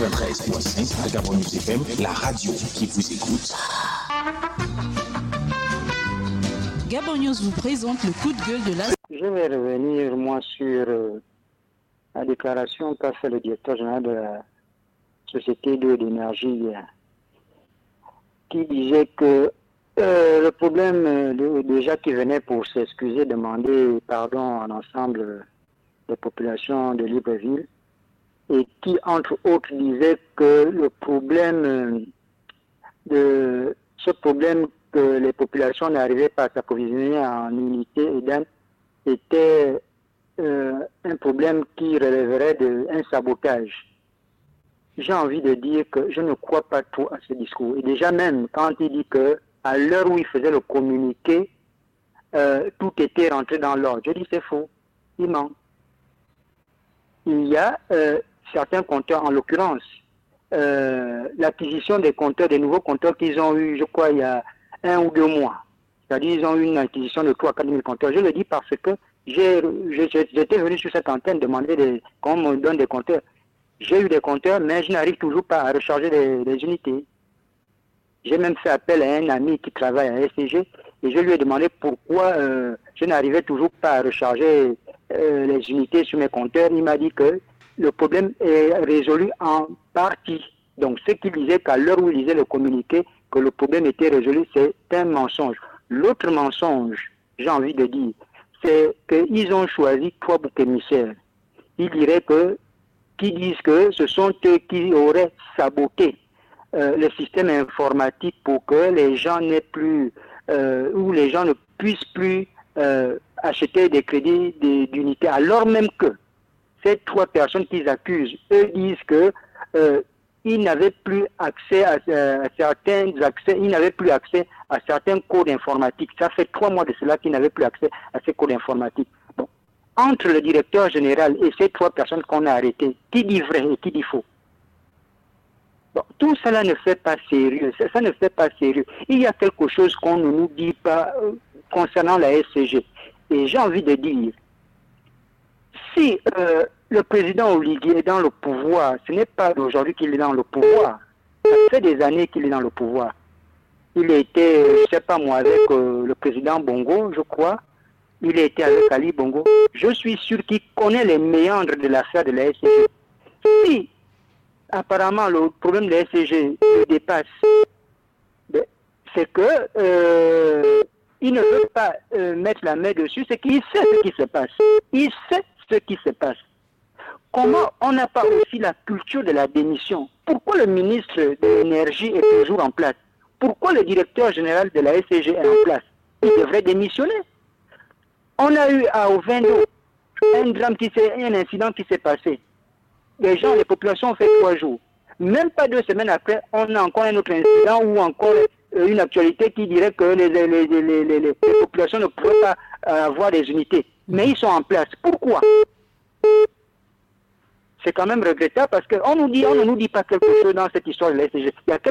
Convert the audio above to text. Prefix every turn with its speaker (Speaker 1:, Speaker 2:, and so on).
Speaker 1: 93.5 Gabon News FM, la radio qui vous écoute.
Speaker 2: Gabon News vous présente le coup de gueule de la...
Speaker 3: Je vais revenir, moi, sur la déclaration qu'a fait le directeur général de la Société d'eau et d'énergie, qui disait que le problème déjà qui venait pour s'excuser, demander pardon à l'ensemble des populations de Libreville, et qui, entre autres, disait que le problème que les populations n'arrivaient pas à s'approvisionner en unité EDAN était un problème qui relèverait d'un sabotage. J'ai envie de dire que je ne crois pas trop à ce discours. Et déjà même, quand il dit que à l'heure où il faisait le communiqué, tout était rentré dans l'ordre. Je dis c'est faux. Il ment. Il y a certains compteurs, en l'occurrence, l'acquisition des compteurs, des nouveaux compteurs qu'ils ont eu, je crois, il y a 1 ou 2 mois. C'est-à-dire ils ont eu une acquisition de 3 à 4 000 compteurs. Je le dis parce que j'étais venu sur cette antenne demander qu'on me donne des compteurs. J'ai eu des compteurs, mais je n'arrive toujours pas à recharger les unités. J'ai même fait appel à un ami qui travaille à SCG et je lui ai demandé pourquoi je n'arrivais toujours pas à recharger les unités sur mes compteurs. Il m'a dit que le problème est résolu en partie. Donc ce qu'il disait qu'à l'heure où il lisait le communiqué, que le problème était résolu, c'est un mensonge. L'autre mensonge, j'ai envie de dire, c'est qu'ils ont choisi 3 boucs émissaires. Ils diraient qui disent que ce sont eux qui auraient saboté le système informatique pour que les gens n'aient plus, ou les gens ne puissent plus acheter des crédits d'unité, alors même que ces 3 personnes qu'ils accusent, eux disent que ils n'avaient plus accès à certains accès, ils n'avaient plus accès à certains codes informatiques. Ça fait 3 mois de cela qu'ils n'avaient plus accès à ces codes informatiques. Bon. Entre le directeur général et ces 3 personnes qu'on a arrêtées, qui dit vrai et qui dit faux? Bon, tout cela ne fait pas sérieux. Ça ne fait pas sérieux. Il y a quelque chose qu'on ne nous dit pas concernant la SCG. Et j'ai envie de dire, si le président Oligui est dans le pouvoir, ce n'est pas d'aujourd'hui qu'il est dans le pouvoir. Ça fait des années qu'il est dans le pouvoir. Il était, je ne sais pas moi, avec le président Bongo, je crois. Il était avec Ali Bongo. Je suis sûr qu'il connaît les méandres de l'affaire de la SCG. Si, apparemment, le problème de la SCG le dépasse, c'est que il ne veut pas mettre la main dessus, c'est qu'il sait ce qui se passe. Il sait ce qui se passe. Comment on n'a pas aussi la culture de la démission? Pourquoi le ministre de l'Énergie est toujours en place? Pourquoi le directeur général de la SCG est en place? Il devrait démissionner. On a eu à Ovendo un incident qui s'est passé. Les populations ont fait 3 jours. Même pas 2 semaines après, on a encore un autre incident ou encore une actualité qui dirait que les populations ne pourraient pas avoir des unités. Mais ils sont en place. Pourquoi? C'est quand même regrettable parce qu'on ne nous dit pas quelque chose dans cette histoire de la SCG. Il y a